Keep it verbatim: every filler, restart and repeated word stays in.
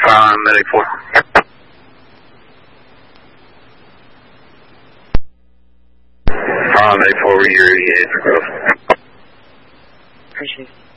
Fire on Medic four. Fire on Medic four, you're eighty-eight for growth. Appreciate it.